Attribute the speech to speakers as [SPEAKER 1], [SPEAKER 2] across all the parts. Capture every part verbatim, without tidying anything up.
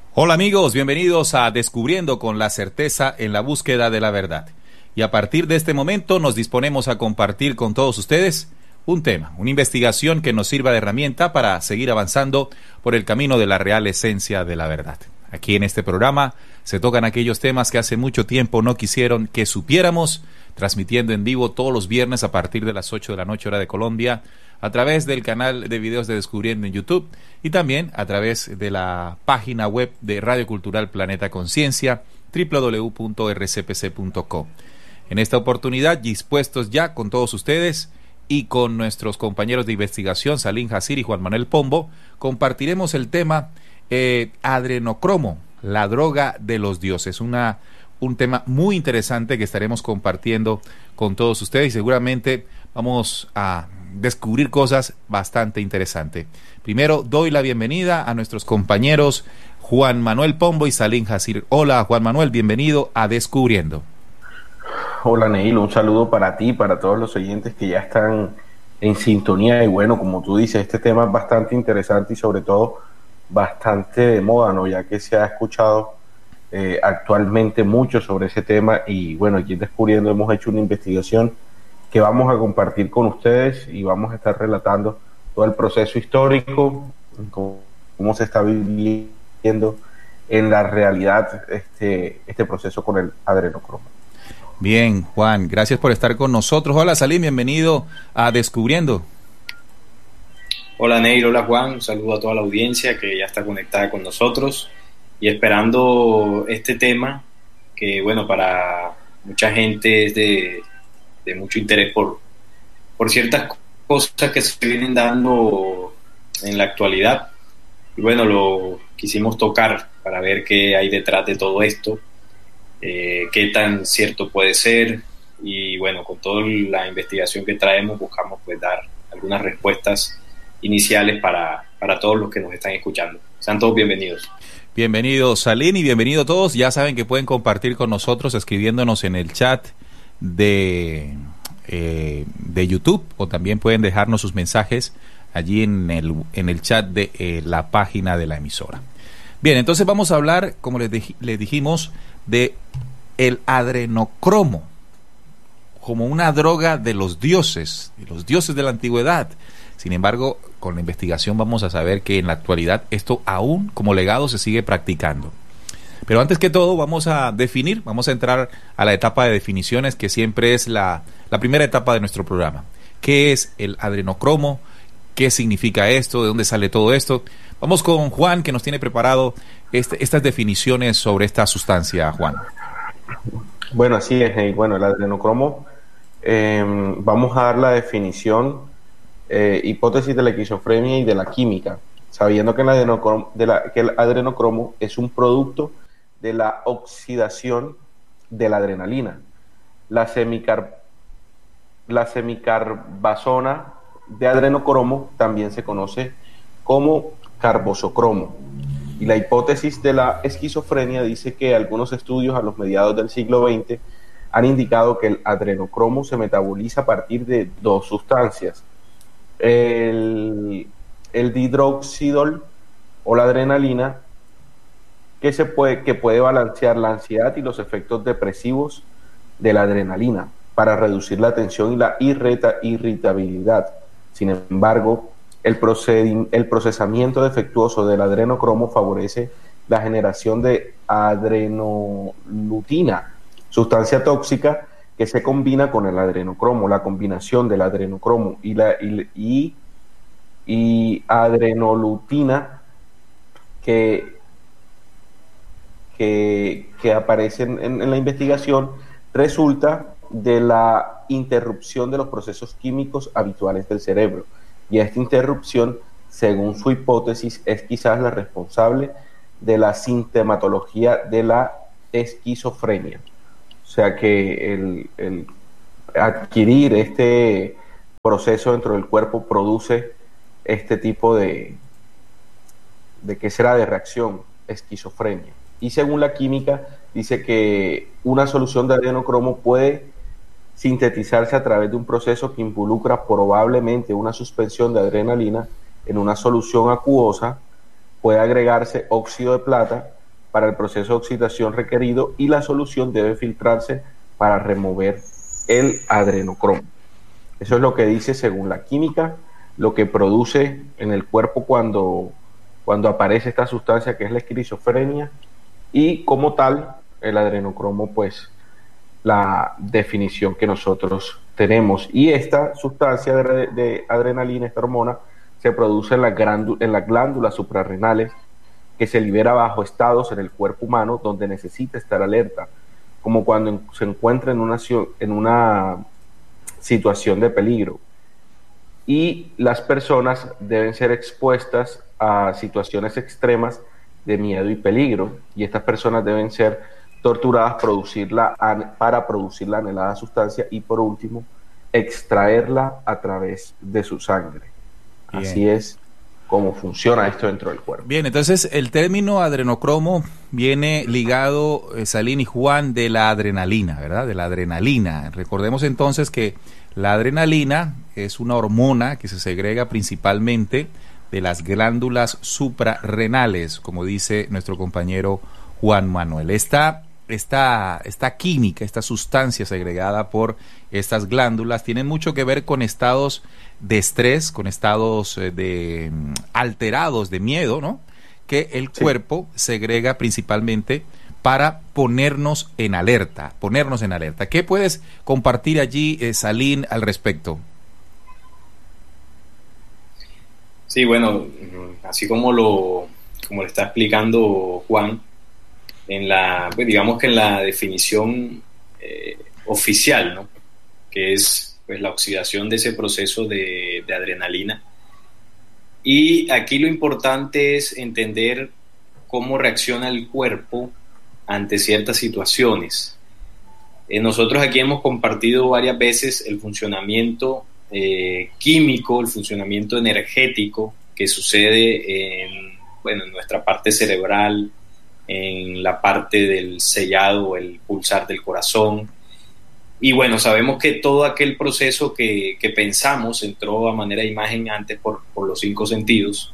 [SPEAKER 1] Hola amigos, bienvenidos a Descubriendo con la certeza en la búsqueda de la verdad. Y a partir de este momento nos disponemos a compartir con todos ustedes un tema, una investigación que nos sirva de herramienta para seguir avanzando por el camino de la real esencia de la verdad. Aquí en este programa se tocan aquellos temas que hace mucho tiempo no quisieron que supiéramos, transmitiendo en vivo todos los viernes a partir de las ocho de la noche hora de Colombia, a través del canal de videos de Descubriendo en YouTube y también a través de la página web de Radio Cultural Planeta Conciencia, doble u doble u doble u punto r c p c punto com. En esta oportunidad, dispuestos ya con todos ustedes y con nuestros compañeros de investigación, Salim Hasir y Juan Manuel Pombo, compartiremos el tema eh, adrenocromo, la droga de los dioses, una un tema muy interesante que estaremos compartiendo con todos ustedes y seguramente vamos a descubrir cosas bastante interesantes. Primero doy la bienvenida a nuestros compañeros Juan Manuel Pombo y Salim Hasir. Hola Juan Manuel, bienvenido a Descubriendo.
[SPEAKER 2] Hola Neil, un saludo para ti, para todos los oyentes que ya están en sintonía y bueno, como tú dices, este tema es bastante interesante y sobre todo bastante de moda, ¿no? Ya que se ha escuchado Eh, actualmente mucho sobre ese tema y bueno, aquí en Descubriendo hemos hecho una investigación que vamos a compartir con ustedes y vamos a estar relatando todo el proceso histórico, cómo, cómo se está viviendo en la realidad este, este proceso con el adrenocromo.
[SPEAKER 1] Bien, Juan, gracias por estar con nosotros. Hola Salim, bienvenido a Descubriendo.
[SPEAKER 3] Hola Neil, hola Juan, un saludo a toda la audiencia que ya está conectada con nosotros. Y esperando este tema, que bueno, para mucha gente es de, de mucho interés por, por ciertas cosas que se vienen dando en la actualidad. Y bueno, lo quisimos tocar para ver qué hay detrás de todo esto, eh, qué tan cierto puede ser. Y bueno, con toda la investigación que traemos, buscamos pues dar algunas respuestas iniciales para, para todos los que nos están escuchando. Sean todos bienvenidos.
[SPEAKER 1] Bienvenido Salim y bienvenido todos. Ya saben que pueden compartir con nosotros escribiéndonos en el chat de, eh, de YouTube o también pueden dejarnos sus mensajes allí en el, en el chat de eh, la página de la emisora. Bien, entonces vamos a hablar, como les, dij- les dijimos, de el adrenocromo como una droga de los dioses, de los dioses de la antigüedad. Sin embargo, con la investigación vamos a saber que en la actualidad esto aún como legado se sigue practicando. Pero antes que todo vamos a definir, vamos a entrar a la etapa de definiciones que siempre es la, la primera etapa de nuestro programa. ¿Qué es el adrenocromo? ¿Qué significa esto? ¿De dónde sale todo esto? Vamos con Juan que nos tiene preparado este, estas definiciones sobre esta sustancia, Juan.
[SPEAKER 2] Bueno, así es, y bueno, el adrenocromo, eh, vamos a dar la definición Eh, hipótesis de la esquizofrenia y de la química, sabiendo que el, adrenocromo, de la, que el adrenocromo es un producto de la oxidación de la adrenalina. La, semicar, la semicarbazona de adrenocromo también se conoce como carbozocromo. Y la hipótesis de la esquizofrenia dice que algunos estudios a los mediados del siglo veinte han indicado que el adrenocromo se metaboliza a partir de dos sustancias. El, el dihidroxidol o la adrenalina que, se puede, que puede balancear la ansiedad y los efectos depresivos de la adrenalina para reducir la tensión y la irrita, irritabilidad. Sin embargo, el, proced, el procesamiento defectuoso del adrenocromo favorece la generación de adrenolutina, sustancia tóxica que se combina con el adrenocromo. La combinación del adrenocromo y la y, y, y adrenolutina que, que, que aparecen en, en la investigación resulta de la interrupción de los procesos químicos habituales del cerebro. Y esta interrupción, según su hipótesis, es quizás la responsable de la sintomatología de la esquizofrenia. O sea que el, el adquirir este proceso dentro del cuerpo produce este tipo de, de ¿qué será? De reacción, esquizofrenia. Y según la química, dice que una solución de adrenocromo puede sintetizarse a través de un proceso que involucra probablemente una suspensión de adrenalina en una solución acuosa, puede agregarse óxido de plata para el proceso de oxidación requerido y la solución debe filtrarse para remover el adrenocromo. Eso es lo que dice según la química, lo que produce en el cuerpo cuando, cuando aparece esta sustancia que es la esquizofrenia, y como tal el adrenocromo, pues la definición que nosotros tenemos. Y esta sustancia de, de adrenalina, esta hormona, se produce en, la en las glándulas suprarrenales, que se libera bajo estados en el cuerpo humano donde necesita estar alerta, como cuando se encuentra en una, en una situación de peligro. Y las personas deben ser expuestas a situaciones extremas de miedo y peligro, y estas personas deben ser torturadas producir la, para producir la anhelada sustancia, y por último, extraerla a través de su sangre. Bien. Así es como funciona esto dentro del cuerpo.
[SPEAKER 1] Bien, entonces el término adrenocromo viene ligado, eh, Salim y Juan, de la adrenalina, ¿verdad? De la adrenalina. Recordemos entonces que la adrenalina es una hormona que se segrega principalmente de las glándulas suprarrenales, como dice nuestro compañero Juan Manuel. Esta, esta, esta química, esta sustancia segregada por estas glándulas tiene mucho que ver con estados de estrés, con estados de alterados de miedo, ¿no? Que el sí. cuerpo segrega principalmente para ponernos en alerta, ponernos en alerta. ¿Qué puedes compartir allí, eh, Salim, al respecto?
[SPEAKER 3] Sí, bueno, así como lo, como le está explicando Juan, en la, pues digamos que en la definición eh, oficial, ¿no? Que es pues la oxidación de ese proceso de, de adrenalina. Y aquí lo importante es entender cómo reacciona el cuerpo ante ciertas situaciones. Eh, nosotros aquí hemos compartido varias veces el funcionamiento eh, químico, el funcionamiento energético que sucede en, bueno, en nuestra parte cerebral, en la parte del sellado, el pulsar del corazón. Y bueno, sabemos que todo aquel proceso que, que pensamos entró a manera de imagen antes por, por los cinco sentidos.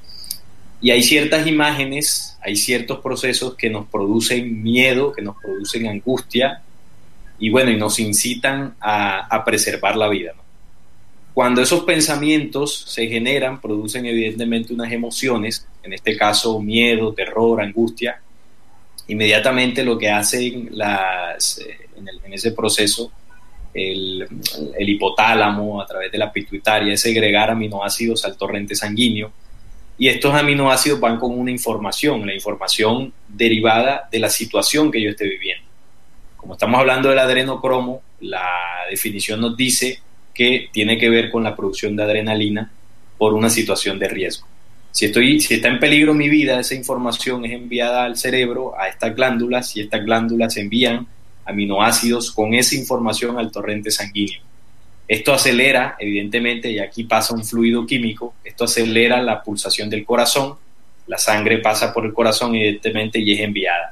[SPEAKER 3] Y hay ciertas imágenes, hay ciertos procesos que nos producen miedo, que nos producen angustia, y bueno, y nos incitan a, a preservar la vida, ¿no? Cuando esos pensamientos se generan, producen evidentemente unas emociones, en este caso miedo, terror, angustia. Inmediatamente lo que hacen las, en, el, en ese proceso, el, el hipotálamo a través de la pituitaria es segregar aminoácidos al torrente sanguíneo, y estos aminoácidos van con una información, la información derivada de la situación que yo esté viviendo. Como estamos hablando del adrenocromo, la definición nos dice que tiene que ver con la producción de adrenalina por una situación de riesgo. Si, estoy, si está en peligro mi vida, esa información es enviada al cerebro, a estas glándulas, y estas glándulas envían aminoácidos con esa información al torrente sanguíneo. Esto acelera, evidentemente, y aquí pasa un fluido químico, esto acelera la pulsación del corazón, la sangre pasa por el corazón, evidentemente, y es enviada.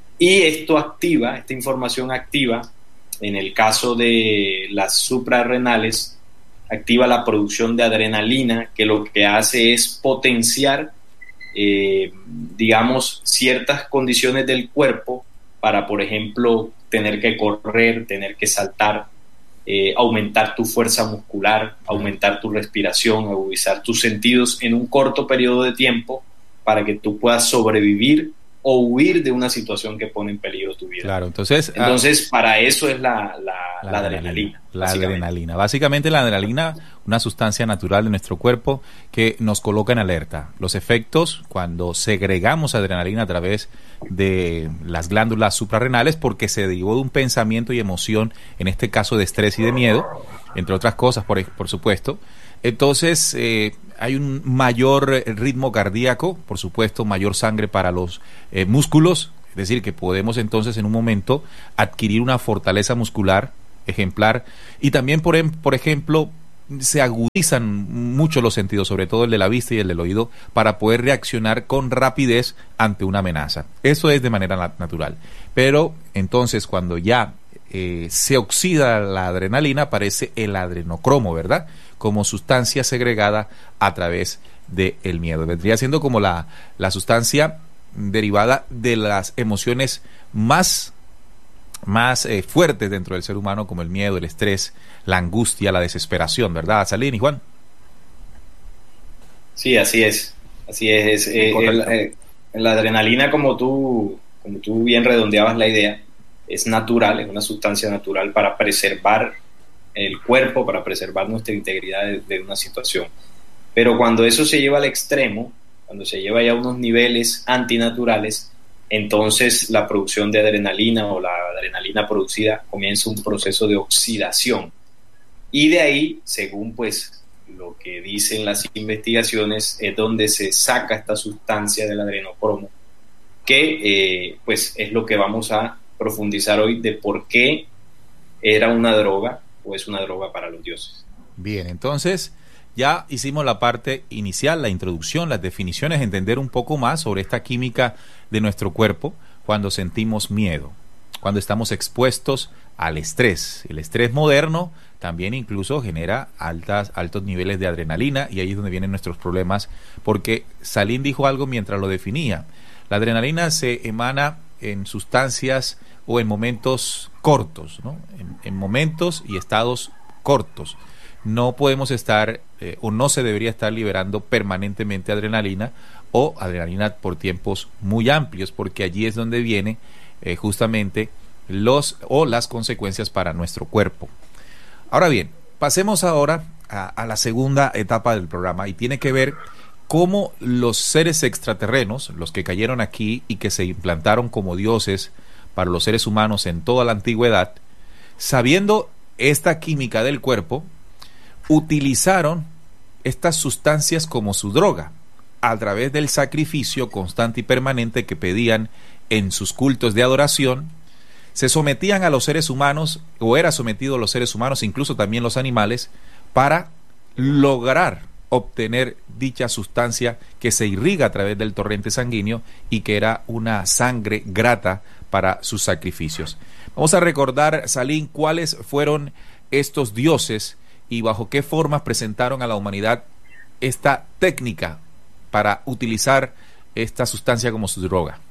[SPEAKER 3] Y esto activa, esta información activa, en el caso de las suprarrenales, activa la producción de adrenalina, que lo que hace es potenciar, eh, digamos, ciertas condiciones del cuerpo para, por ejemplo, tener que correr, tener que saltar, eh, aumentar tu fuerza muscular, aumentar tu respiración, agudizar tus sentidos en un corto periodo de tiempo para que tú puedas sobrevivir o huir de una situación que pone en peligro tu vida.
[SPEAKER 1] Claro, entonces...
[SPEAKER 3] Entonces, ah, para eso es la, la,
[SPEAKER 1] la,
[SPEAKER 3] la
[SPEAKER 1] adrenalina.
[SPEAKER 3] adrenalina.
[SPEAKER 1] La adrenalina. Básicamente la adrenalina, una sustancia natural de nuestro cuerpo que nos coloca en alerta. Los efectos cuando segregamos adrenalina a través de las glándulas suprarrenales, porque se derivó de un pensamiento y emoción, en este caso de estrés y de miedo, entre otras cosas, por, por supuesto. Entonces, eh, hay un mayor ritmo cardíaco, por supuesto, mayor sangre para los eh, músculos, es decir, que podemos entonces en un momento adquirir una fortaleza muscular ejemplar, y también, por, por ejemplo, se agudizan mucho los sentidos, sobre todo el de la vista y el del oído, para poder reaccionar con rapidez ante una amenaza. Eso es de manera nat- natural. Pero entonces, cuando ya eh, se oxida la adrenalina, aparece el adrenocromo, ¿verdad?, como sustancia segregada a través del miedo. Vendría siendo como la, la sustancia derivada de las emociones más, más eh, fuertes dentro del ser humano, como el miedo, el estrés, la angustia, la desesperación, ¿verdad, Salín y Juan?
[SPEAKER 3] Sí, así es, así es. es eh, el, eh, la adrenalina, como tú, como tú bien redondeabas la idea, es natural, es una sustancia natural para preservar el cuerpo, para preservar nuestra integridad de, de una situación. Pero cuando eso se lleva al extremo, cuando se lleva ya a unos niveles antinaturales, entonces la producción de adrenalina o la adrenalina producida comienza un proceso de oxidación. Y de ahí, según pues lo que dicen las investigaciones, es donde se saca esta sustancia del adrenocromo, que eh, pues es lo que vamos a profundizar hoy de por qué era una droga o es una droga para los dioses.
[SPEAKER 1] Bien, entonces ya hicimos la parte inicial, la introducción, las definiciones, entender un poco más sobre esta química de nuestro cuerpo cuando sentimos miedo, cuando estamos expuestos al estrés. El estrés moderno también incluso genera altas, altos niveles de adrenalina, y ahí es donde vienen nuestros problemas, porque Salín dijo algo mientras lo definía. La adrenalina se emana en sustancias o en momentos cortos, ¿no? En, en momentos y estados cortos. No podemos estar eh, o no se debería estar liberando permanentemente adrenalina o adrenalina por tiempos muy amplios, porque allí es donde viene eh, justamente los o las consecuencias para nuestro cuerpo. Ahora bien, pasemos ahora a, a la segunda etapa del programa, y tiene que ver cómo los seres extraterrenos, los que cayeron aquí y que se implantaron como dioses para los seres humanos en toda la antigüedad, sabiendo esta química del cuerpo, utilizaron estas sustancias como su droga, a través del sacrificio constante y permanente que pedían en sus cultos de adoración. Se sometían a los seres humanos, o era sometido a los seres humanos, incluso también los animales, para lograr obtener dicha sustancia que se irriga a través del torrente sanguíneo y que era una sangre grata para sus sacrificios. Vamos a recordar, Salín, cuáles fueron estos dioses y bajo qué formas presentaron a la humanidad esta técnica para utilizar esta sustancia como su droga.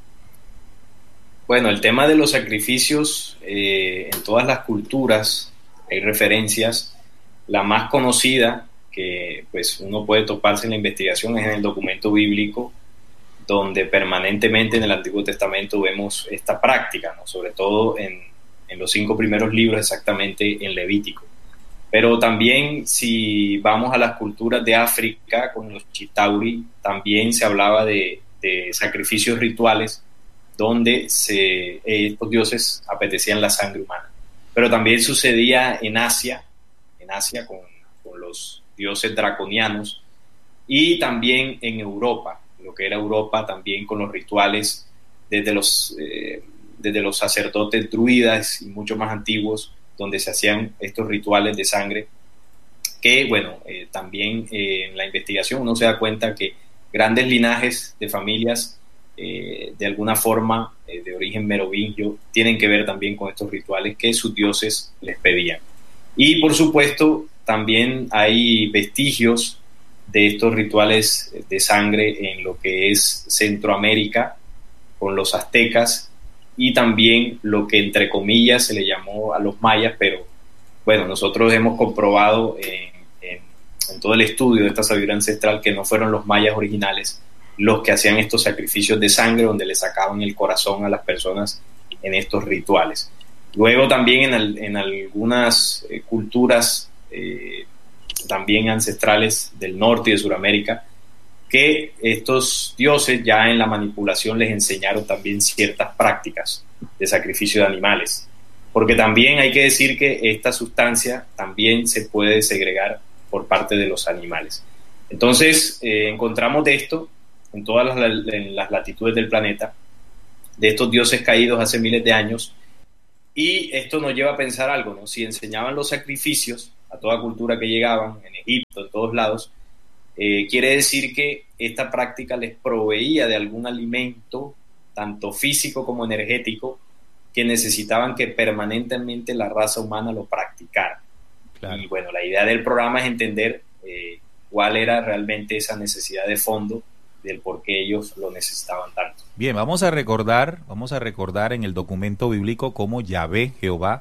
[SPEAKER 3] Bueno, el tema de los sacrificios, eh, en todas las culturas hay referencias. La más conocida, que pues uno puede toparse en la investigación, es en el documento bíblico, donde permanentemente en el Antiguo Testamento vemos esta práctica, ¿no? Sobre todo en, en los cinco primeros libros, exactamente en Levítico. Pero también, si vamos a las culturas de África, con los Chitauri, también se hablaba de, de sacrificios rituales donde se, estos dioses apetecían la sangre humana. Pero también sucedía en Asia, en Asia con, con los dioses draconianos, y también en Europa, lo que era Europa también con los rituales desde los, eh, desde los sacerdotes druidas y mucho más antiguos, donde se hacían estos rituales de sangre, que bueno, eh, también eh, en la investigación uno se da cuenta que grandes linajes de familias eh, de alguna forma eh, de origen merovingio tienen que ver también con estos rituales que sus dioses les pedían. Y por supuesto también hay vestigios de estos rituales de sangre en lo que es Centroamérica con los aztecas, y también lo que entre comillas se le llamó a los mayas, pero bueno, nosotros hemos comprobado en, en, en todo el estudio de esta sabiduría ancestral que no fueron los mayas originales los que hacían estos sacrificios de sangre donde le sacaban el corazón a las personas en estos rituales. Luego también en, el, en algunas eh, culturas eh, también ancestrales del norte y de Sudamérica, que estos dioses ya en la manipulación les enseñaron también ciertas prácticas de sacrificio de animales, porque también hay que decir que esta sustancia también se puede segregar por parte de los animales. Entonces eh, encontramos de esto en todas las, en las latitudes del planeta, de estos dioses caídos hace miles de años, y esto nos lleva a pensar algo, ¿no? Si enseñaban los sacrificios a toda cultura que llegaban, en Egipto, en todos lados, Eh, quiere decir que esta práctica les proveía de algún alimento, tanto físico como energético, que necesitaban que permanentemente la raza humana lo practicara. Claro. Y bueno, la idea del programa es entender eh, cuál era realmente esa necesidad de fondo, del por qué ellos lo necesitaban tanto.
[SPEAKER 1] Bien, vamos a recordar, vamos a recordar en el documento bíblico cómo Yahvé, Jehová,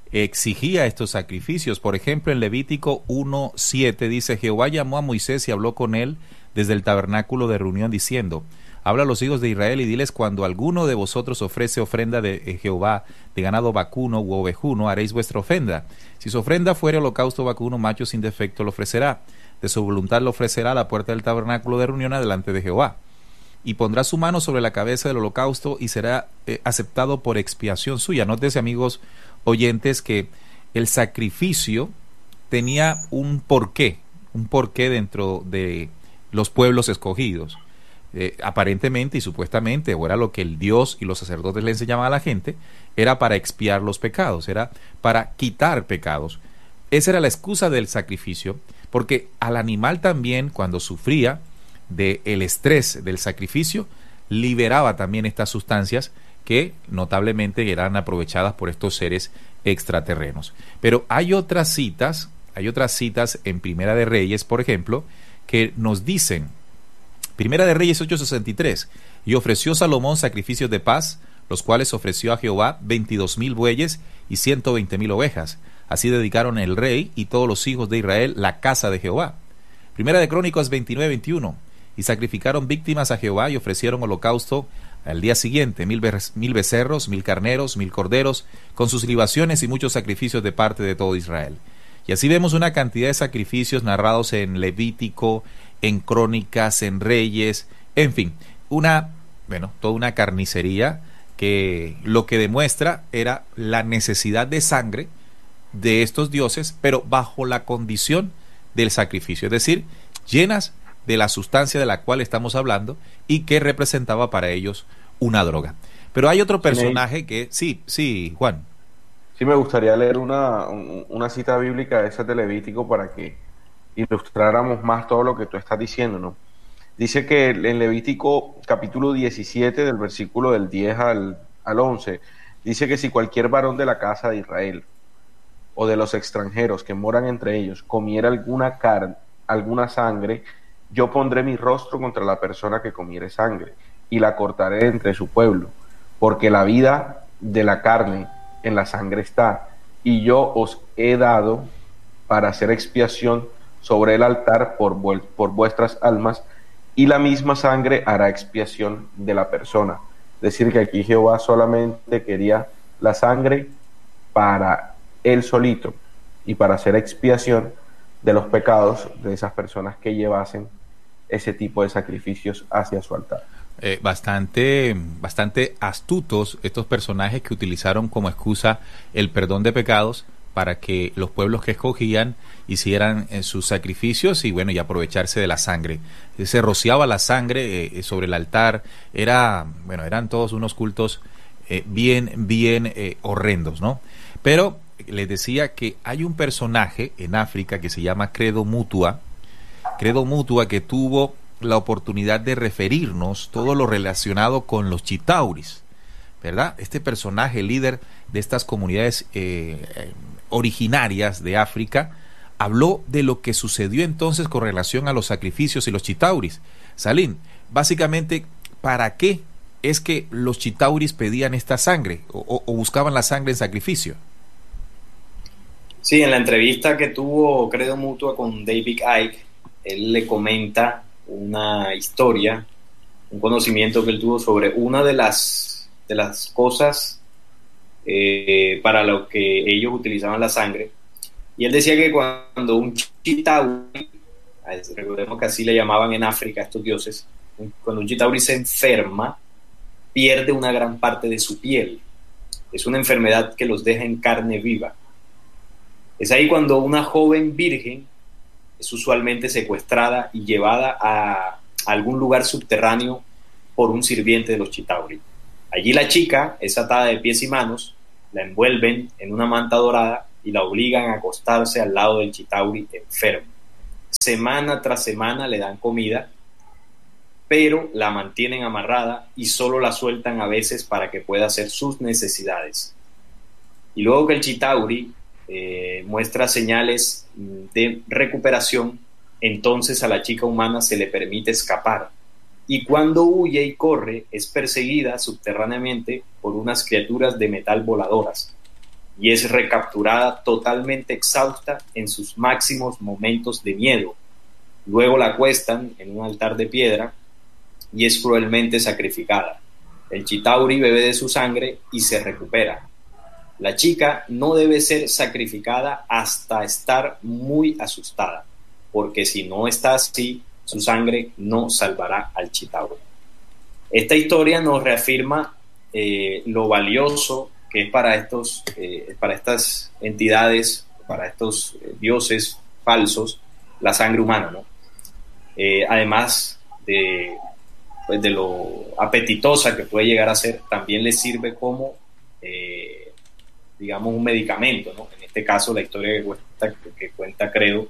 [SPEAKER 1] exigía estos sacrificios. Por ejemplo, en Levítico uno siete dice: Jehová llamó a Moisés y habló con él desde el tabernáculo de reunión diciendo: habla a los hijos de Israel y diles: cuando alguno de vosotros ofrece ofrenda de Jehová de ganado vacuno u ovejuno, haréis vuestra ofrenda. Si su ofrenda fuere holocausto vacuno macho sin defecto, lo ofrecerá. De su voluntad lo ofrecerá a la puerta del tabernáculo de reunión delante de Jehová. Y pondrá su mano sobre la cabeza del holocausto y será eh, aceptado por expiación suya. Nótese, amigos oyentes, que el sacrificio tenía un porqué, un porqué dentro de los pueblos escogidos. Eh, aparentemente y supuestamente, o era lo que el Dios y los sacerdotes le enseñaban a la gente, era para expiar los pecados, era para quitar pecados. Esa era la excusa del sacrificio, porque al animal también, cuando sufría del estrés del sacrificio, liberaba también estas sustancias que notablemente eran aprovechadas por estos seres extraterrenos. Pero hay otras citas, hay otras citas en Primera de Reyes, por ejemplo, que nos dicen, Primera de Reyes ocho sesenta y tres, y ofreció Salomón sacrificios de paz, los cuales ofreció a Jehová veintidós mil bueyes y ciento veinte mil ovejas. Así dedicaron el rey y todos los hijos de Israel la casa de Jehová. Primera de Crónicas veintinueve veintiuno, y sacrificaron víctimas a Jehová y ofrecieron holocausto al día siguiente, mil, mil becerros, mil carneros, mil corderos, con sus libaciones y muchos sacrificios de parte de todo Israel. Y así vemos una cantidad de sacrificios narrados en Levítico, en Crónicas, en Reyes, en fin, una, bueno, toda una carnicería que lo que demuestra era la necesidad de sangre de estos dioses, pero bajo la condición del sacrificio, es decir, llenas de la sustancia de la cual estamos hablando y que representaba para ellos una droga. Pero hay otro personaje que, sí, sí, Juan.
[SPEAKER 2] Sí, me gustaría leer una, una cita bíblica de ese de Levítico para que ilustráramos más todo lo que tú estás diciendo, ¿no? Dice que en Levítico capítulo diecisiete, del versículo del diez al, al once, dice que si cualquier varón de la casa de Israel o de los extranjeros que moran entre ellos comiera alguna carne, alguna sangre, yo pondré mi rostro contra la persona que comiere sangre y la cortaré entre su pueblo, porque la vida de la carne en la sangre está, y yo os he dado para hacer expiación sobre el altar por, vu- por vuestras almas, y la misma sangre hará expiación de la persona. Es decir, que aquí Jehová solamente quería la sangre para él solito y para hacer expiación de los pecados de esas personas que llevasen ese tipo de sacrificios hacia su altar.
[SPEAKER 1] Eh, bastante, bastante astutos estos personajes que utilizaron como excusa el perdón de pecados para que los pueblos que escogían hicieran eh, sus sacrificios y bueno, y aprovecharse de la sangre. Se rociaba la sangre eh, sobre el altar. Era, bueno, eran todos unos cultos eh, bien, bien eh, horrendos, ¿no? Pero les decía que hay un personaje en África que se llama Credo Mutua, Credo Mutua, que tuvo la oportunidad de referirnos todo lo relacionado con los chitauris, ¿verdad? Este personaje, líder de estas comunidades eh, eh, originarias de África, habló de lo que sucedió entonces con relación a los sacrificios y los chitauris. Salim, básicamente, ¿para qué es que los chitauris pedían esta sangre o, o buscaban la sangre en sacrificio?
[SPEAKER 3] Sí, en la entrevista que tuvo Credo Mutua con David Icke, él le comenta una historia, un conocimiento que él tuvo sobre una de las, de las cosas eh, para lo que ellos utilizaban la sangre. Y él decía que cuando un chitauri, recordemos que así le llamaban en África a estos dioses, cuando un chitauri se enferma, pierde una gran parte de su piel. Es una enfermedad que los deja en carne viva. Es ahí cuando una joven virgen es usualmente secuestrada y llevada a algún lugar subterráneo por un sirviente de los chitauri. Allí la chica es atada de pies y manos, la envuelven en una manta dorada y la obligan a acostarse al lado del chitauri enfermo. Semana tras semana le dan comida, pero la mantienen amarrada y solo la sueltan a veces para que pueda hacer sus necesidades. Y luego que el chitauri Eh, muestra señales de recuperación, entonces a la chica humana se le permite escapar. y cuando huye y corre es perseguida subterráneamente por unas criaturas de metal voladoras y es recapturada totalmente exhausta en sus máximos momentos de miedo. Luego la acuestan en un altar de piedra y es cruelmente sacrificada. El Chitauri bebe de su sangre y se recupera. La chica no debe ser sacrificada hasta estar muy asustada, porque si no está así, su sangre no salvará al Chitauri. Esta historia nos reafirma eh, lo valioso que es para, estos, eh, para estas entidades, para estos eh, dioses falsos, la sangre humana, ¿no? Eh, además de, pues, de lo apetitosa que puede llegar a ser, también les sirve como, eh, digamos, un medicamento, ¿no? En este caso, la historia que, cuenta, que cuenta Credo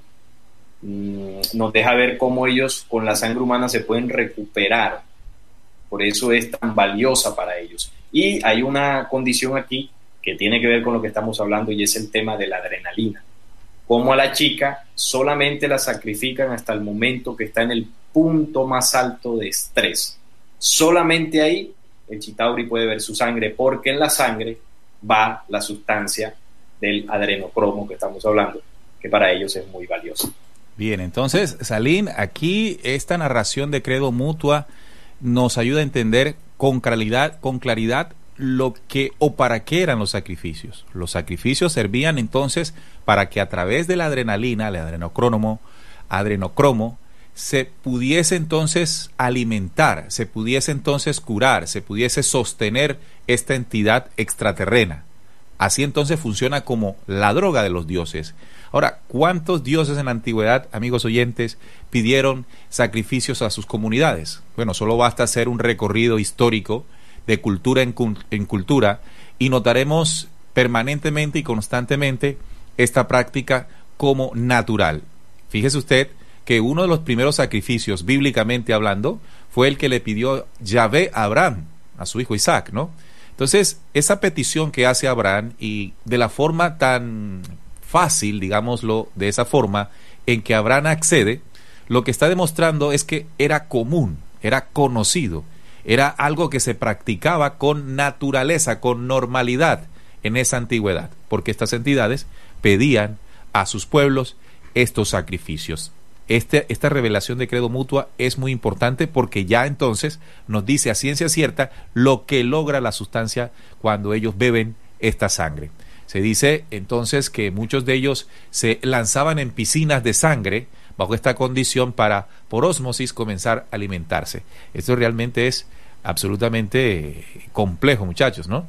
[SPEAKER 3] mmm, nos deja ver cómo ellos con la sangre humana se pueden recuperar. Por eso es tan valiosa para ellos. Y hay una condición aquí que tiene que ver con lo que estamos hablando y es el tema de la adrenalina. Como a la chica solamente la sacrifican hasta el momento que está en el punto más alto de estrés. Solamente ahí el Chitauri puede ver su sangre, porque en la sangre va la sustancia del adrenocromo que estamos hablando, que para ellos es muy valiosa.
[SPEAKER 1] Bien, entonces, Salim, aquí esta narración de Credo Mutua nos ayuda a entender con claridad, con claridad lo que o para qué eran los sacrificios. Los sacrificios servían entonces para que a través de la adrenalina, el adrenocromo, adrenocromo, se pudiese entonces alimentar, se pudiese entonces curar, se pudiese sostener esta entidad extraterrena. Así entonces funciona como la droga de los dioses. Ahora, ¿cuántos dioses en la antigüedad, amigos oyentes, pidieron sacrificios a sus comunidades? Bueno, solo basta hacer un recorrido histórico de cultura en, en cultura y notaremos permanentemente y constantemente esta práctica como natural. Fíjese usted que uno de los primeros sacrificios, bíblicamente hablando, fue el que le pidió Yahvé a Abraham, a su hijo Isaac, ¿no? Entonces, esa petición que hace Abraham, y de la forma tan fácil, digámoslo de esa forma, en que Abraham accede, lo que está demostrando es que era común, era conocido, era algo que se practicaba con naturaleza, con normalidad en esa antigüedad, porque estas entidades pedían a sus pueblos estos sacrificios. Este, esta revelación de Credo Mutua es muy importante porque ya entonces nos dice a ciencia cierta lo que logra la sustancia cuando ellos beben esta sangre. Se dice entonces que muchos de ellos se lanzaban en piscinas de sangre bajo esta condición para, por ósmosis, comenzar a alimentarse. Esto realmente es absolutamente complejo, muchachos, ¿no?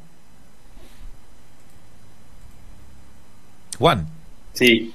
[SPEAKER 1] Juan.
[SPEAKER 3] Sí.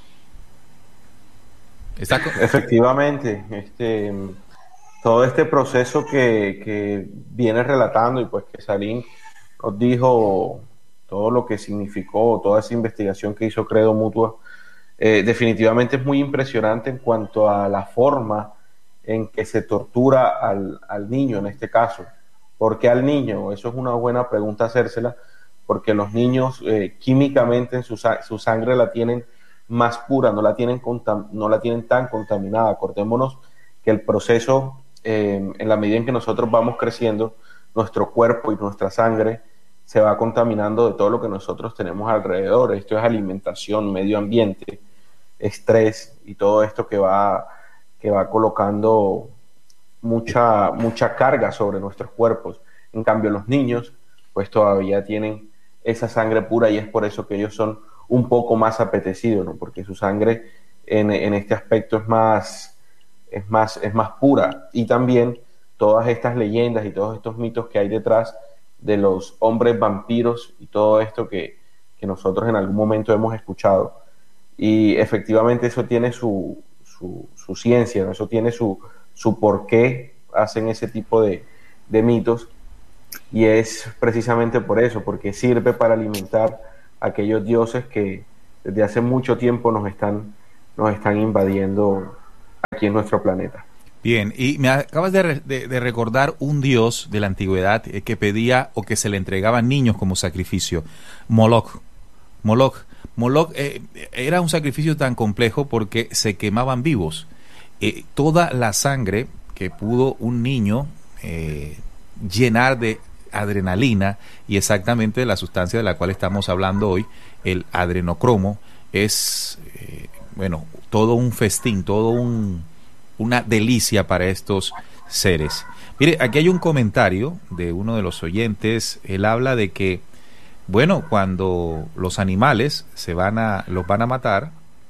[SPEAKER 2] Está con... Efectivamente, este, todo este proceso que, que viene relatando y pues que Salim nos dijo todo lo que significó, toda esa investigación que hizo Credo Mutua, eh, definitivamente es muy impresionante en cuanto a la forma en que se tortura al, al niño en este caso. ¿Por qué al niño? Eso es una buena pregunta hacérsela, porque los niños eh, químicamente en su, su sangre la tienen más pura, no la tienen contam- no la tienen tan contaminada. Acordémonos que el proceso, eh, en la medida en que nosotros vamos creciendo, nuestro cuerpo y nuestra sangre se va contaminando de todo lo que nosotros tenemos alrededor. Esto es alimentación, medio ambiente, estrés y todo esto que va, que va colocando mucha, mucha carga sobre nuestros cuerpos. En cambio, los niños pues todavía tienen esa sangre pura y es por eso que ellos son un poco más apetecido, ¿no? Porque su sangre en, en este aspecto es más, es, más, es más pura. Y también todas estas leyendas y todos estos mitos que hay detrás de los hombres vampiros y todo esto que, que nosotros en algún momento hemos escuchado. Y efectivamente eso tiene su, su, su ciencia, ¿no? Eso tiene su, su por qué hacen ese tipo de, de mitos. Y es precisamente por eso, porque sirve para alimentar aquellos dioses que desde hace mucho tiempo nos están, nos están invadiendo aquí en nuestro planeta.
[SPEAKER 1] Bien, y me acabas de, re, de, de recordar un dios de la antigüedad eh, que pedía o que se le entregaba a niños como sacrificio, Moloch. Moloch, Moloch eh, era un sacrificio tan complejo porque se quemaban vivos. Eh, toda la sangre que pudo un niño eh, llenar de adrenalina, y exactamente la sustancia de la cual estamos hablando hoy, el adrenocromo, es eh, bueno, todo un festín, todo un, una delicia para estos seres. Mire, aquí hay un comentario de uno de los oyentes. Él habla de que, bueno, cuando los animales se van a, los van a matar,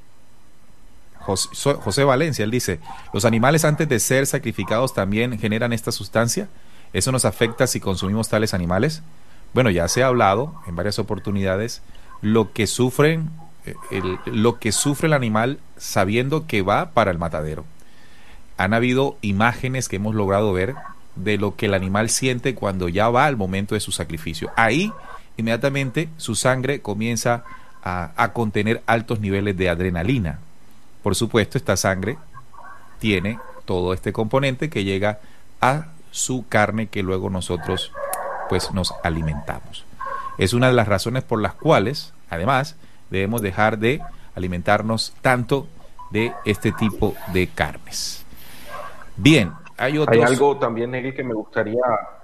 [SPEAKER 1] José, José Valencia, él dice, los animales antes de ser sacrificados también generan esta sustancia. ¿Eso nos afecta si consumimos tales animales? Bueno, ya se ha hablado en varias oportunidades lo que sufren, el, lo que sufre el animal sabiendo que va para el matadero. Han habido imágenes que hemos logrado ver de lo que el animal siente cuando ya va al momento de su sacrificio. Ahí, inmediatamente, su sangre comienza a, a contener altos niveles de adrenalina. Por supuesto, esta sangre tiene todo este componente que llega a su carne, que luego nosotros pues nos alimentamos. Es una de las razones por las cuales, además, debemos dejar de alimentarnos tanto de este tipo de carnes. Bien, hay otros...
[SPEAKER 2] Hay algo también, Negri, que me gustaría...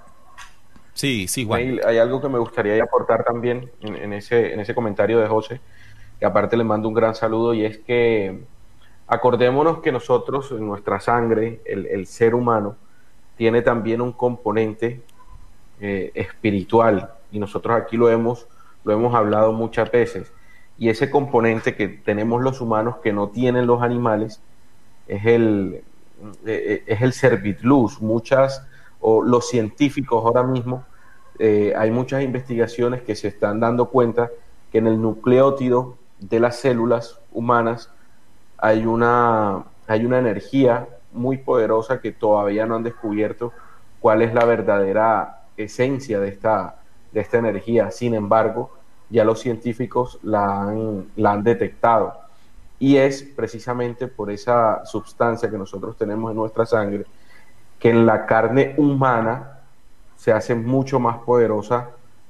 [SPEAKER 1] Sí, sí, Juan.
[SPEAKER 2] Negri, hay algo que me gustaría aportar también en, en, ese, en ese comentario de José, que aparte le mando un gran saludo, y es que acordémonos que nosotros, en nuestra sangre, el, el ser humano, tiene también un componente eh, espiritual, y nosotros aquí lo hemos, lo hemos hablado muchas veces, y ese componente que tenemos los humanos que no tienen los animales es el, eh, es el servitluz. Muchas, o los científicos ahora mismo, eh, hay muchas investigaciones que se están dando cuenta que en el nucleótido de las células humanas hay una, hay una energía muy poderosa que todavía no han descubierto cuál es la verdadera esencia de esta, de esta energía. Sin embargo, ya los científicos la han, la han detectado, y es precisamente por esa sustancia que nosotros tenemos en nuestra sangre que en la carne humana se hace mucho más poderosa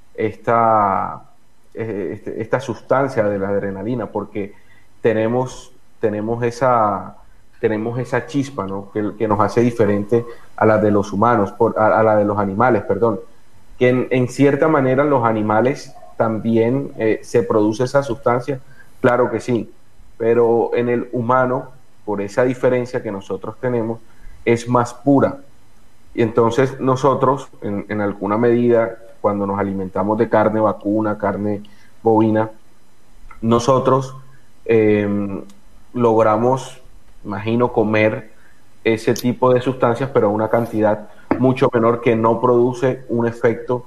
[SPEAKER 2] esta, esta sustancia de la adrenalina, porque tenemos, tenemos esa tenemos esa chispa, ¿no? que, que nos hace diferente a la de los humanos, por, a, a la de los animales, perdón, que en, en cierta manera los animales también eh, se produce esa sustancia, claro que sí, pero en el humano, por esa diferencia que nosotros tenemos, es más pura. Y entonces nosotros, en, en alguna medida, cuando nos alimentamos de carne vacuna, carne bovina, nosotros eh, logramos, imagino, comer ese tipo de sustancias, pero a una cantidad mucho menor, que no produce un efecto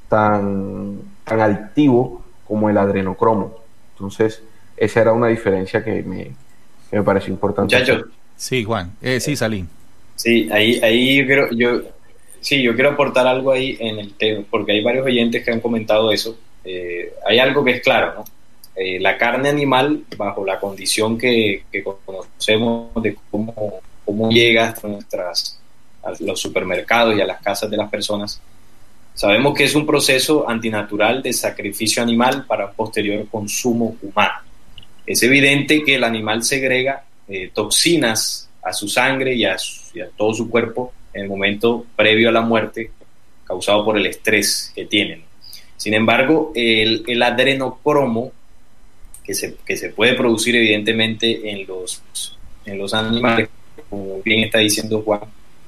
[SPEAKER 2] tan, tan adictivo como el adrenocromo. Entonces, esa era una diferencia que me, que me pareció importante.
[SPEAKER 3] Muchachos.
[SPEAKER 1] Sí, Juan. Eh, sí, Salim.
[SPEAKER 3] Sí, ahí, ahí yo quiero, yo, sí, yo quiero aportar algo ahí en el tema, porque hay varios oyentes que han comentado eso. Eh, hay algo que es claro, ¿no? Eh, la carne animal, bajo la condición que, que conocemos de cómo, cómo llega hasta nuestras, a los supermercados y a las casas de las personas, sabemos que es un proceso antinatural de sacrificio animal para posterior consumo humano. Es evidente que el animal segrega eh, toxinas a su sangre y a, su, y a todo su cuerpo en el momento previo a la muerte, causado por el estrés que tienen. Sin embargo, el, el adrenocromo, que se, que se puede producir evidentemente en los, en los animales, como bien está diciendo Juan,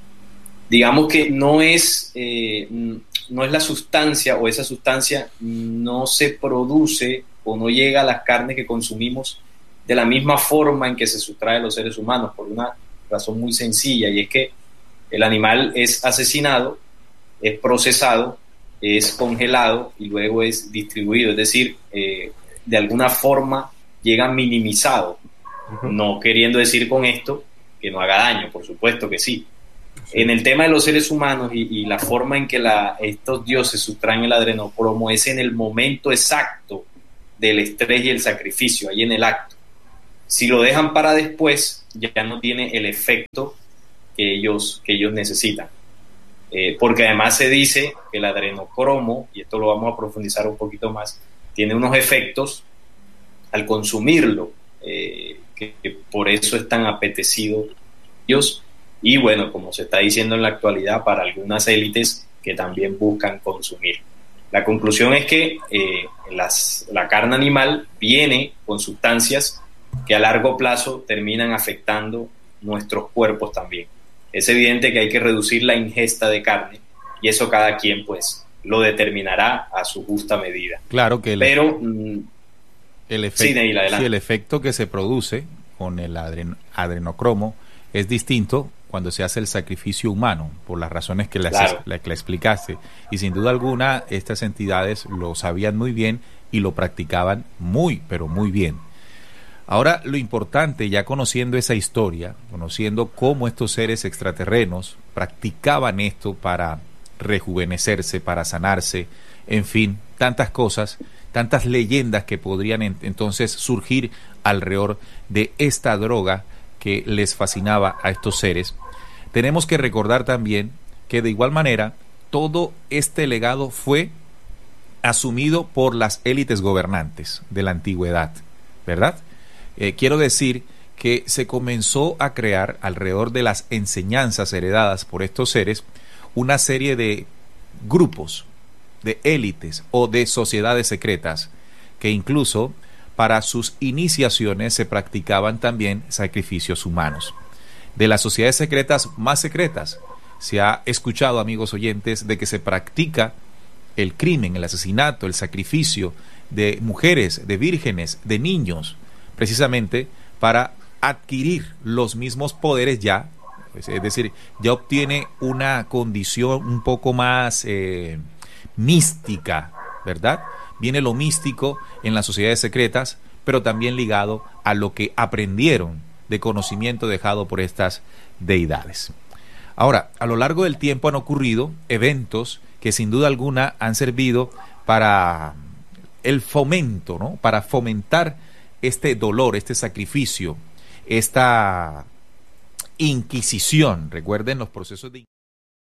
[SPEAKER 3] digamos que no es, eh, no es la sustancia, o esa sustancia no se produce o no llega a las carnes que consumimos de la misma forma en que se sustrae a los seres humanos, por una razón muy sencilla, y es que el animal es asesinado, es procesado, es congelado y luego es distribuido, es decir, eh, de alguna forma llega minimizado, uh-huh. No queriendo decir con esto que no haga daño, por supuesto que sí. Sí. En el tema de los seres humanos y, y la forma en que la, estos dioses sustraen el adrenocromo es en el momento exacto del estrés y el sacrificio, ahí en el acto. Si lo dejan para después, ya no tiene el efecto que ellos, que ellos necesitan. Eh, porque además se dice que el adrenocromo, y esto lo vamos a profundizar un poquito más, tiene unos efectos al consumirlo, eh, que, que por eso es tan apetecido ellos, y bueno, como se está diciendo en la actualidad, para algunas élites que también buscan consumir. La conclusión es que eh, las, la carne animal viene con sustancias que a largo plazo terminan afectando nuestros cuerpos también. Es evidente que hay que reducir la ingesta de carne y eso cada quien pues lo determinará a su justa medida.
[SPEAKER 1] Claro que el,
[SPEAKER 3] Pero mm,
[SPEAKER 1] el, efecto,
[SPEAKER 3] sí, Neil, adelante.
[SPEAKER 1] sí, el efecto que se produce con el adren, adrenocromo es distinto cuando se hace el sacrificio humano, por las razones que le,
[SPEAKER 3] Claro.
[SPEAKER 1] la, que le explicaste. Y sin duda alguna, estas entidades lo sabían muy bien y lo practicaban muy, pero muy bien. Ahora, lo importante, ya conociendo esa historia, conociendo cómo estos seres extraterrenos practicaban esto para rejuvenecerse, para sanarse, en fin, tantas cosas, tantas leyendas que podrían en, entonces surgir alrededor de esta droga que les fascinaba a estos seres. Tenemos que recordar también que de igual manera todo este legado fue asumido por las élites gobernantes de la antigüedad, ¿verdad? Eh, quiero decir que se comenzó a crear alrededor de las enseñanzas heredadas por estos seres una serie de grupos, de élites o de sociedades secretas que incluso para sus iniciaciones se practicaban también sacrificios humanos. De las sociedades secretas más secretas se ha escuchado, amigos oyentes, de que se practica el crimen, el asesinato, el sacrificio de mujeres, de vírgenes, de niños, precisamente para adquirir los mismos poderes ya, es decir, ya obtiene una condición un poco más eh, mística, ¿verdad? Viene lo místico en las sociedades secretas, pero también ligado a lo que aprendieron de conocimiento dejado por estas deidades. Ahora, a lo largo del tiempo han ocurrido eventos que sin duda alguna han servido para el fomento, ¿no? Para fomentar este dolor, este sacrificio, esta inquisición. Recuerden los procesos de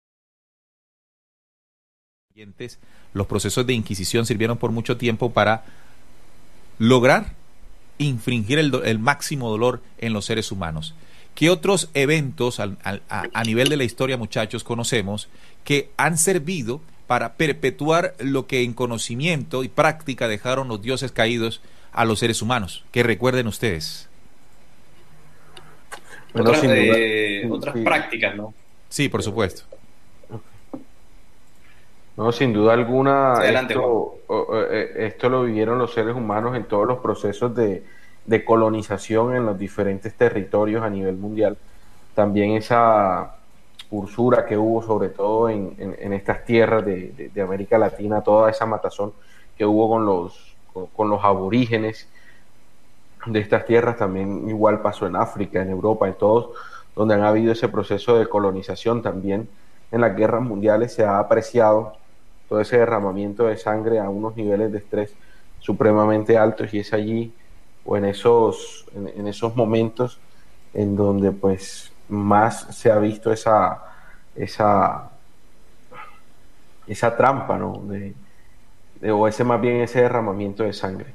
[SPEAKER 1] los procesos de inquisición sirvieron por mucho tiempo para lograr infringir el, el máximo dolor en los seres humanos. ¿Qué otros eventos al, al, a, a nivel de la historia, muchachos, conocemos que han servido para perpetuar lo que en conocimiento y práctica dejaron los dioses caídos a los seres humanos? Que recuerden ustedes.
[SPEAKER 3] Bueno, otras eh, otras sí. prácticas, ¿no?
[SPEAKER 1] Sí, por supuesto.
[SPEAKER 2] No, sin duda alguna,
[SPEAKER 3] Adelante,
[SPEAKER 2] esto, esto lo vivieron los seres humanos en todos los procesos de, de colonización en los diferentes territorios a nivel mundial. También esa usura que hubo, sobre todo en, en, en estas tierras de, de, de América Latina, toda esa matazón que hubo con los, con, con los aborígenes de estas tierras, también igual pasó en África, en Europa, en todos, donde han habido ese proceso de colonización. También en las guerras mundiales se ha apreciado todo ese derramamiento de sangre a unos niveles de estrés supremamente altos, y es allí o en esos, en, en esos momentos en donde pues más se ha visto esa esa esa trampa, ¿no? De, de, o ese más bien ese derramamiento de sangre.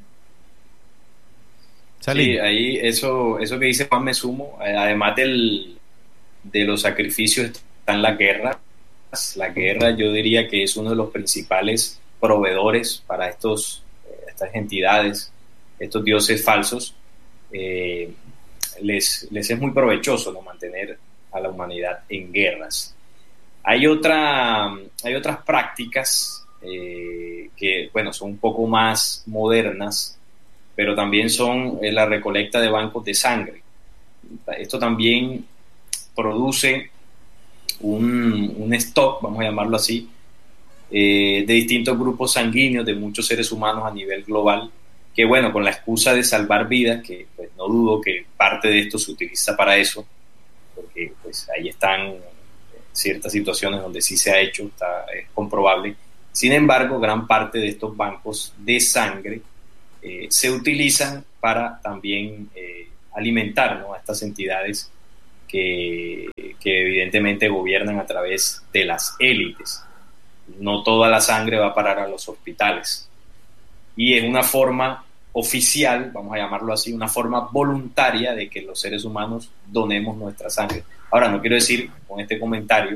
[SPEAKER 3] Sí, ahí eso, eso que dice Juan, me sumo. Además del, de los sacrificios están las guerras. La guerra, yo diría que es uno de los principales proveedores para estos, estas entidades, estos dioses falsos. Eh, les, les es muy provechoso, ¿no?, mantener a la humanidad en guerras. Hay, otra, hay otras prácticas eh, que, bueno, son un poco más modernas, pero también son eh, la recolecta de bancos de sangre. Esto también produce un, un stock, vamos a llamarlo así, eh, de distintos grupos sanguíneos de muchos seres humanos a nivel global, que bueno, con la excusa de salvar vidas, que pues no dudo que parte de esto se utiliza para eso, porque pues ahí están ciertas situaciones donde sí se ha hecho, está, es comprobable. Sin embargo, gran parte de estos bancos de sangre eh, se utilizan para también eh, alimentar, ¿no?, a estas entidades que, que evidentemente gobiernan a través de las élites. No toda la sangre va a parar a los hospitales. Y es una forma oficial, vamos a llamarlo así, una forma voluntaria de que los seres humanos donemos nuestra sangre. Ahora, no quiero decir con este comentario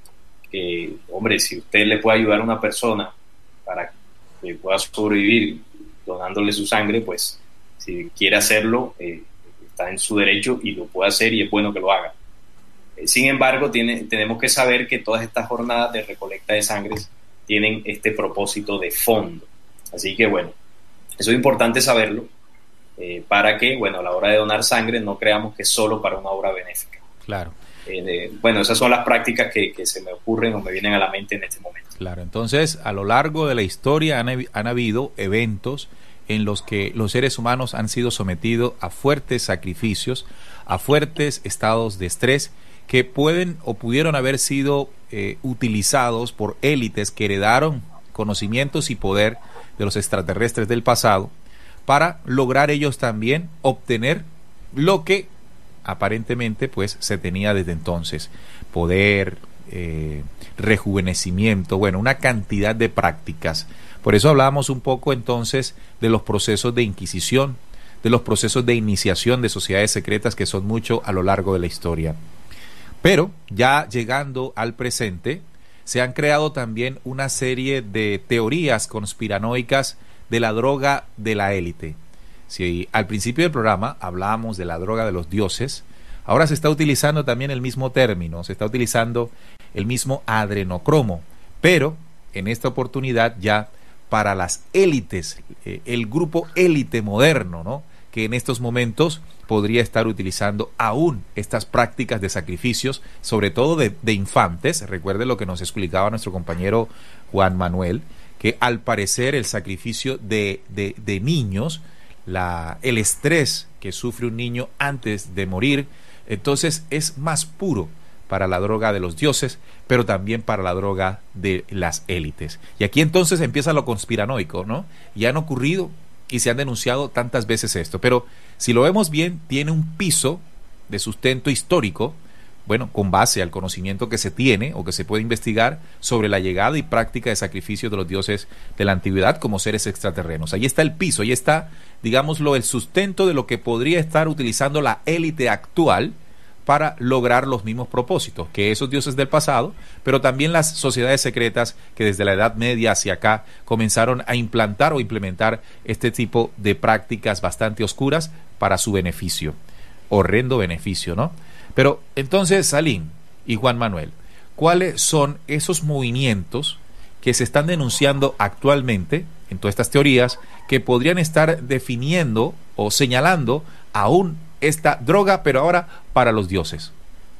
[SPEAKER 3] que, hombre, si usted le puede ayudar a una persona para que pueda sobrevivir donándole su sangre, pues si quiere hacerlo, eh, está en su derecho y lo puede hacer y es bueno que lo haga. Eh, sin embargo, tiene, tenemos que saber que todas estas jornadas de recolecta de sangre tienen este propósito de fondo. Así que, bueno, eso es importante saberlo eh, para que, bueno, a la hora de donar sangre no creamos que es solo para una obra benéfica.
[SPEAKER 1] Claro.
[SPEAKER 3] Eh, de, bueno, esas son las prácticas que, que se me ocurren o me vienen a la mente en este momento.
[SPEAKER 1] Claro, entonces a lo largo de la historia han, han habido eventos en los que los seres humanos han sido sometidos a fuertes sacrificios, a fuertes estados de estrés que pueden o pudieron haber sido eh, utilizados por élites que heredaron conocimientos y poder de los extraterrestres del pasado para lograr ellos también obtener lo que aparentemente pues se tenía desde entonces: poder, eh, rejuvenecimiento, bueno, una cantidad de prácticas. Por eso hablábamos un poco entonces de los procesos de inquisición, de los procesos de iniciación de sociedades secretas que son mucho a lo largo de la historia. Pero ya llegando al presente, se han creado también una serie de teorías conspiranoicas de la droga de la élite. Si al principio del programa hablábamos de la droga de los dioses, ahora se está utilizando también el mismo término, se está utilizando el mismo adrenocromo, pero en esta oportunidad ya para las élites, eh, el grupo élite moderno, ¿no?, que en estos momentos podría estar utilizando aún estas prácticas de sacrificios, sobre todo de, de infantes. Recuerde lo que nos explicaba nuestro compañero Juan Manuel, que al parecer el sacrificio de, de, de niños, la, el estrés que sufre un niño antes de morir, entonces es más puro para la droga de los dioses, pero también para la droga de las élites. Y aquí entonces empieza lo conspiranoico, ¿no? Y han ocurrido y se han denunciado tantas veces esto, pero si lo vemos bien, tiene un piso de sustento histórico, bueno, con base al conocimiento que se tiene o que se puede investigar sobre la llegada y práctica de sacrificios de los dioses de la antigüedad como seres extraterrenos. Ahí está el piso, ahí está, digámoslo, el sustento de lo que podría estar utilizando la élite actual para lograr los mismos propósitos que esos dioses del pasado, pero también las sociedades secretas que desde la Edad Media hacia acá comenzaron a implantar o implementar este tipo de prácticas bastante oscuras para su beneficio, horrendo beneficio, ¿no? Pero entonces, Salim y Juan Manuel, ¿cuáles son esos movimientos que se están denunciando actualmente en todas estas teorías que podrían estar definiendo o señalando aún esta droga, pero ahora para los dioses?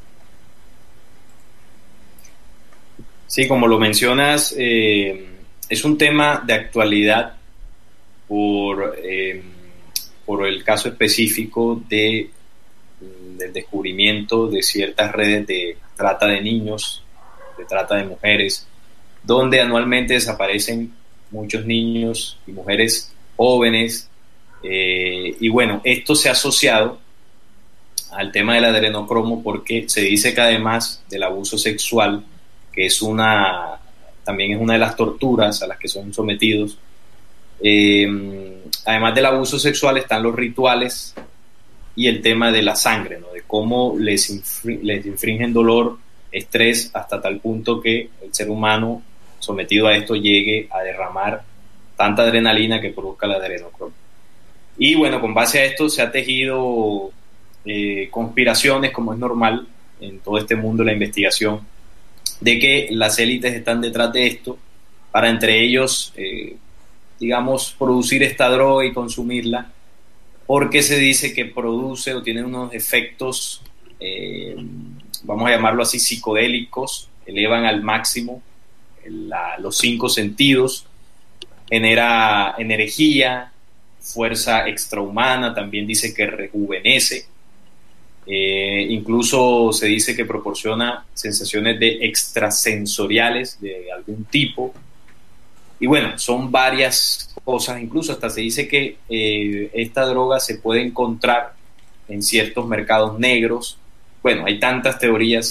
[SPEAKER 3] Sí, como lo mencionas, eh, es un tema de actualidad por, eh, por el caso específico de, del descubrimiento de ciertas redes de trata de niños, de trata de mujeres, donde anualmente desaparecen muchos niños y mujeres jóvenes, eh, y bueno, esto se ha asociado al tema del adrenocromo porque se dice que además del abuso sexual, que es una, también es una de las torturas a las que son sometidos, eh, además del abuso sexual están los rituales y el tema de la sangre, ¿no?, de cómo les, infri- les infringen dolor, estrés, hasta tal punto que el ser humano sometido a esto llegue a derramar tanta adrenalina que produzca el adrenocromo. Y bueno, con base a esto se ha tejido Eh, conspiraciones, como es normal en todo este mundo de la investigación, de que las élites están detrás de esto para entre ellos, eh, digamos, producir esta droga y consumirla, porque se dice que produce o tiene unos efectos, eh, vamos a llamarlo así, psicodélicos, elevan al máximo la, los cinco sentidos, genera energía, fuerza extrahumana, también dice que rejuvenece. Eh, incluso se dice que proporciona sensaciones de extrasensoriales de algún tipo, y bueno, son varias cosas. Incluso hasta se dice que eh, esta droga se puede encontrar en ciertos mercados negros. Bueno, hay tantas teorías